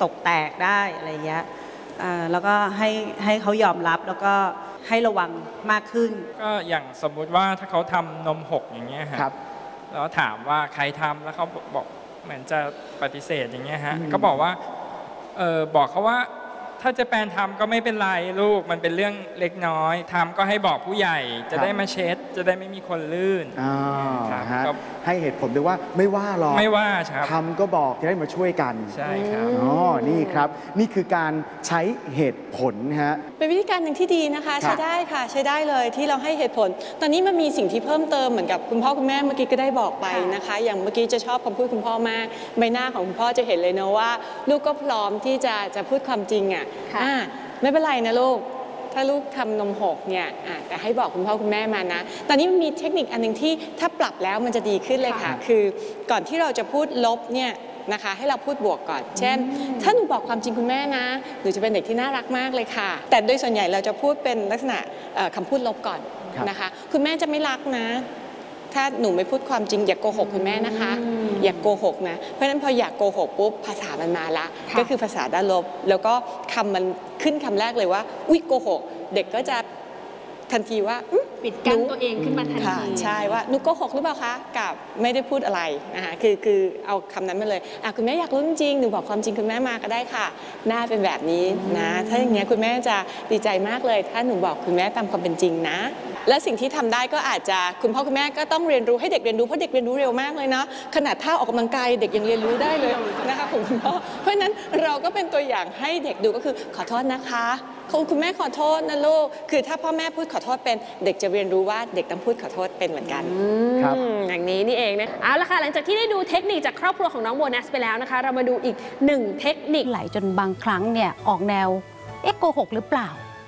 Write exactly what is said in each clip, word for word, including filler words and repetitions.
ตกแตกได้อะไรเงี้ยแล้วก็ให้ให้เขายอมรับแล้วก็ให้ระวังมากขึ้นก็อย่างสมมุติว่าถ้าเขาทำนมหกอย่างเงี้ยครับแล้วถามว่าใครทำแล้วเขาบอกเหมือนจะปฏิเสธอย่างเงี้ยฮะก็บอกว่าเออบอกเขาว่าถ้าจะแปลนทำก็ไม่เป็นไรลูกมันเป็นเรื่องเล็กน้อยทำก็ให้บอกผู้ใหญ่จะได้มาเช็ดจะได้ไม่มีคนลื่นครับให้เหตุผลด้วยว่าไม่ว่าหรอกไม่ว่าครับทำก็บอกจะได้มาช่วยกันใช่ครับอ๋อนี่ครับนี่คือการใช้เหตุผลฮะเป็นวิธีการหนึ่งที่ดีนะคะใช้ได้ค่ะใช้ได้เลยที่เราให้เหตุผลตอนนี้มันมีสิ่งที่เพิ่มเติมเหมือนกับคุณพ่อคุณแม่เมื่อกี้ก็ได้บอกไปนะคะอย่างเมื่อกี้จะชอบคำพูดคุณพ่อมากใบหน้าของคุณพ่อจะเห็นเลยนะว่าลูกก็พร้อมที่จะจะพูดความจริงอ่ะไม่เป็นไรนะลูกถ้าลูกทำนมหกเนี่ยแต่ให้บอกคุณพ่อคุณแม่มานะตอนนี้มันมีเทคนิคอันนึงที่ถ้าปรับแล้วมันจะดีขึ้นเลยค่ะคือก่อนที่เราจะพูดลบเนี่ยนะคะให้เราพูดบวกก่อนเช่นถ้าหนูบอกความจริงคุณแม่นะหนูจะเป็นเด็กที่น่ารักมากเลยค่ะแต่โดยส่วนใหญ่เราจะพูดเป็นลักษณะคำพูดลบก่อนนะคะคุณแม่จะไม่รักนะถ้าหนูไม่พูดความจริงอย่าโกหกคุณแม่นะคะอย่าโกหกนะเพราะฉะนั้นพออยากโกหกปุ๊บภาษามันมาละก็คือภาษาด้านลบแล้วก็คำมันขึ้นคำแรกเลยว่าอุ๊ยโกหกเด็กก็จะทันทีว่าปิดกั้นตัวเองขึ้นมาทันทีใช่ว่าหนูโกหกหรือเปล่าคะกับไม่ได้พูดอะไรนะคะคือคือเอาคำนั้นมาเลยอ่ะคุณแม่อยากรู้จริงหนูบอกความจริงคุณแม่มาก็ได้ค่ะหน้าเป็นแบบนี้นะถ้าอย่างเงี้ยคุณแม่จะดีใจมากเลยถ้าหนูบอกคุณแม่ตามความเป็นจริงนะและสิ่งที่ทำได้ก็อาจจะคุณพ่อคุณแม่ก็ต้องเรียนรู้ให้เด็กเรียนรู้เพราะเด็กเรียนรู้เร็วมากเลยเนาะขนาดท่าออกกำลังกายเด็กยังเรียนรู้ได้เลยนะคะคุณพ่อเพราะฉะนั้นเราก็เป็นตัวอย่างให้เด็กดูก็คือขอโทษนะคะคุณแม่ขอโทษนะลูกคือถ้าพ่อแม่พูดขอโทษเป็นเด็กจะเรียนรู้ว่าเด็กต้องพูดขอโทษเป็นเหมือนกันครับอย่างนี้นี่เองนะเอาละค่ะหลังจากที่ได้ดูเทคนิคจากครอบครัวของน้องโบนัสไปแล้วนะคะเรามาดูอีกหนึ่งเทคนิคไหลจนบางครั้งเนี่ยออกแนวเอ๊ะโกหกหรือเปล่า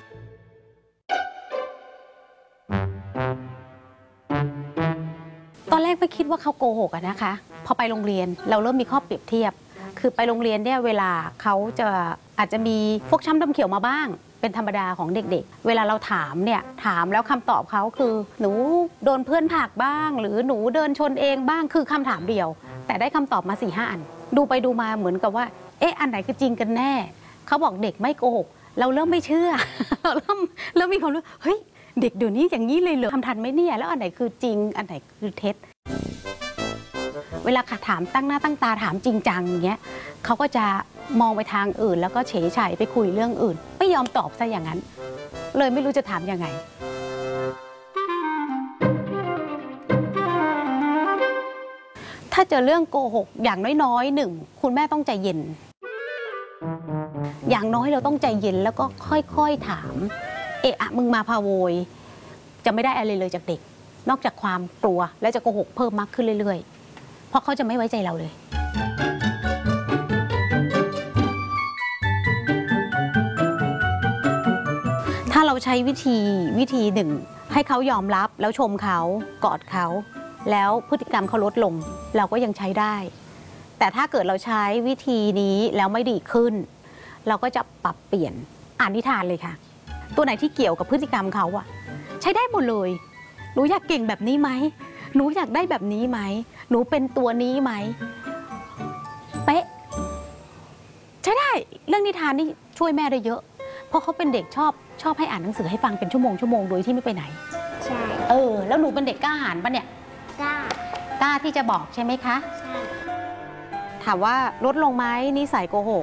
ตอนแรกไม่คิดว่าเขาโกหกอะนะคะพอไปโรงเรียนเราเริ่มมีข้อเปรียบเทียบคือไปโรงเรียนเนี่ยเวลาเขาจะอาจจะมีฟกช้ำดำเขียวมาบ้างเป็นธรรมดาของเด็กๆเวลาเราถามเนี่ยถามแล้วคำตอบเขาคือหนูโดนเพื่อนผลักบ้างหรือหนูเดินชนเองบ้างคือคำถามเดียวแต่ได้คำตอบมาสี่ห้าอันดูไปดูมาเหมือนกับว่าเอ๊ะอันไหนคือจริงกันแน่เขาบอกเด็กไม่โกหกเราเริ่มไม่เชื่อเริ่มเริ่มมีความรู้เฮ้ยเด็กเดี๋ยวนี้อย่างนี้เลยเหรอทำทันไหมเนี่ยแล้วอันไหนคือจริงอันไหนคือเท็จเวลาถามตั้งหน้าตั้งตาถามจริงจังอย่างเงี้ยเขาก็จะมองไปทางอื่นแล้วก็เฉยเฉยไปคุยเรื่องอื่นไม่ยอมตอบซะอย่างนั้นเลยไม่รู้จะถามยังไงถ้าเจอเรื่องโกหกอย่างน้อยๆหนึ่งคุณแม่ต้องใจเย็นอย่างน้อยเราต้องใจเย็นแล้วก็ค่อยๆถามเอะอะมึงมาพาโวยจะไม่ได้อะไรเลยจากเด็กนอกจากความกลัวและจะโกหกเพิ่มมากขึ้นเรื่อยๆเพราะเขาจะไม่ไว้ใจเราเลยถ้าเราใช้วิธีวิธีหนึ่งให้เขายอมรับแล้วชมเขากอดเขาแล้วพฤติกรรมเขาลดลงเราก็ยังใช้ได้แต่ถ้าเกิดเราใช้วิธีนี้แล้วไม่ดีขึ้นเราก็จะปรับเปลี่ยนอ่านนิทานเลยค่ะตัวไหนที่เกี่ยวกับพฤติกรรมเขาอะใช้ได้หมดเลยหนูอยากเก่งแบบนี้ไหมหนูอยากได้แบบนี้ไหมหนูเป็นตัวนี้ไหมเป๊ะใช้ได้เรื่องนิทานนี่ช่วยแม่ได้เยอะเพราะเขาเป็นเด็กชอบชอบให้อ่านหนังสือให้ฟังเป็นชั่วโมงชั่วโมงโดยที่ไม่ไปไหนใช่เออแล้วหนูเป็นเด็กกล้าหาญปะเนี่ยกล้ากล้าที่จะบอกใช่ไหมคะใช่ถามว่าลดลงไหมนิสัยโกหก